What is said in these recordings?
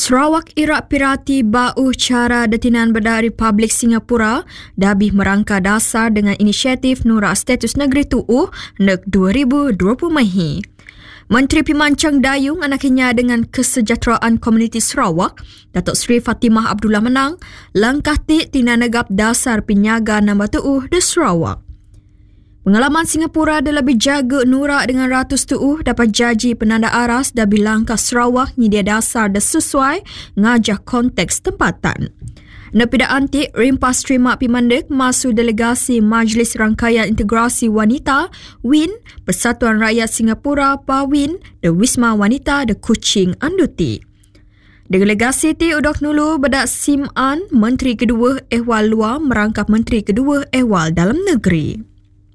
Sarawak Iraq Pirati Bauh Cara Detinan Bedah Republik Singapura dabih merangka dasar dengan inisiatif Nura Status Negeri Tuuh NEG 2020 Mahi. Menteri Pimancang Dayung Anakinya dengan Kesejahteraan Komuniti Sarawak, Datuk Seri Fatimah Abdullah Menang, langkah tina negap dasar penyaga nombor Tuuh di Sarawak. Pengalaman Singapura dah lebih jaga nurak dengan ratus tuuh dapat jaji penanda aras dan bilangkah Sarawak nyedia dasar dah sesuai ngajah konteks tempatan. Nepida antik rimpas terima pimandek masuk delegasi Majlis Rangkaian Integrasi Wanita WIN Persatuan Rakyat Singapura PAWIN de Wisma Wanita de Kuching Anduti. Delegasi ti udok nulu bedak Sim An Menteri Kedua Ehwal Luar merangkap Menteri Kedua Ehwal Dalam Negeri.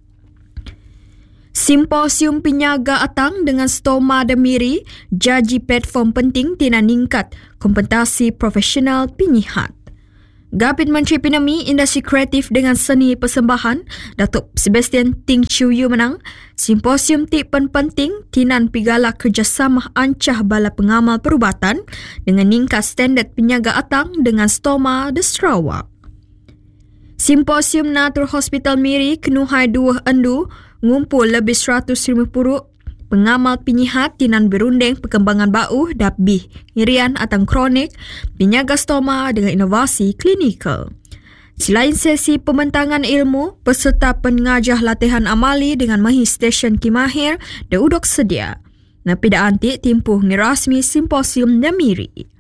Simposium Penyaga Atang dengan Stoma Demiri, jaji platform penting tina ningkat kompetisi profesional penyihat. Gabit Menteri Pinami Industri Kreatif dengan Seni Persembahan, Datuk Sebastian Ting Chiu Yu menang, simposium ti penting tinan pigala kerjasama ancah bala pengamal perubatan dengan ningkat standard penyaga atang dengan Stoma de Sarawak. Simposium Natur Hospital Miri Kenuhai 2 Endu ngumpul lebih 150 pengamal penyihat tinan berunding perkembangan bauh dabih ngirian atang kronik penyaga stoma dengan inovasi klinikal. Selain sesi pembentangan ilmu, peserta pengajah latihan amali dengan mahi stesen kimahir dan udok sedia. Napida antik timpuh ngirasmi simposium Namiri.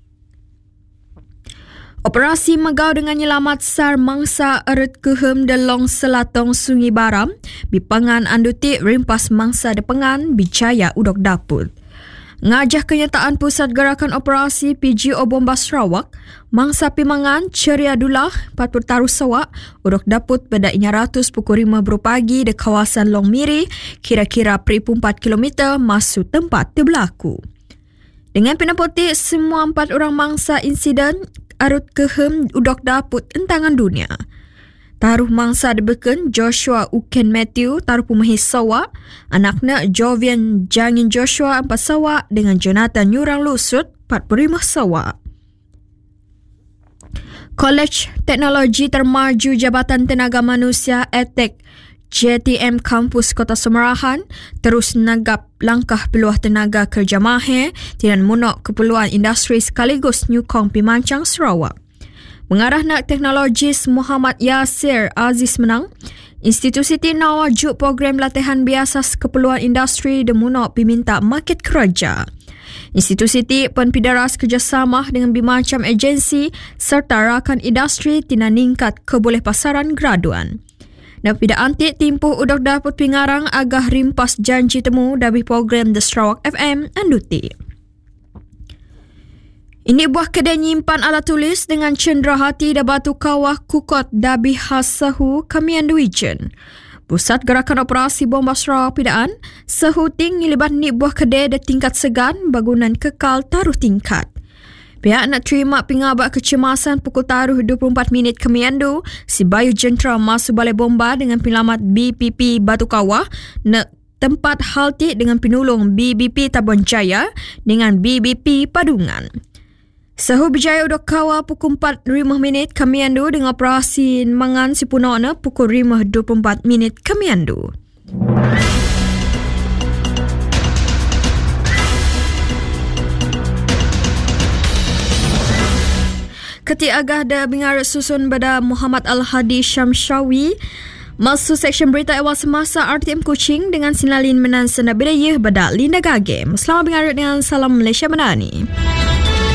Operasi Megau dengan nyelamat sar mangsa eret kehem delong selatong Sungai Baram, bipangan andutik rimpas mangsa depengan bicaya udok dapur. Ngajah kenyataan Pusat Gerakan Operasi PGO Bomba Sarawak, mangsa pimangan Ceria Dullah 40 taruh sawak udok dapur pada 100 pukul 5 pagi di kawasan Long Miri, kira-kira 4 km masuk tempat terbelaku. Dengan penapotik semua 4 orang mangsa insiden arut kehem udok daput entangan dunia. Taruh mangsa dibeken Joshua Uken Matthew, taruh pemahis sawak, anaknya Jovian Jangin Joshua 4 sawak dengan Jonathan Nyurang Lusut 45 sawak. Kolej Teknologi Termaju Jabatan Tenaga Manusia ETEK JTM Kampus Kota Semerahan terus nagap langkah peluang tenaga kerja mahir dengan munok keperluan industri sekaligus nyukong Pimancang Sarawak. Mengarah nak teknologis Muhammad Yasir Aziz menang, institusi tina wajud program latihan biasa keperluan industri dan munok piminta market kerja. Institusi ti penpidaras kerjasama dengan bermacam agensi serta rakan industri tina ningkat keboleh pasaran graduan. Napida antik timpuh udok dapat pingarang agah rimpas janji temu dari program The Sarawak FM Anduti. Ini buah kedai nyimpan alat tulis dengan cenderahati dan batu kawah kukot dabi khas Sahu Kamian Division. Pusat Gerakan Operasi Bomba Sarawak Pidaan, Sahu ting ngilibat ni buah kedai dan tingkat segan bangunan kekal taruh tingkat. Pihak nak terima pengabat kecemasan pukul taruh 24 minit Kemiandu, si Bayu Jentera masuk balai bomba dengan penyelamat BPP Batu Kawah, nak tempat halti dengan penolong BBP Tabon Jaya dengan BBP Padungan. Sahu berjaya udok kawah pukul 4.05 minit Kemiandu dengan operasi mangan si punona pukul 5.24 minit Kemiandu. Ketik agah da bingarat susun pada Muhammad Al-Hadi Syamshawi masuk seksyen berita awal semasa RTM Kuching dengan sinalin menan senabiraya pada Linda Gagem. Selamat bingarat dengan salam Malaysia Madani.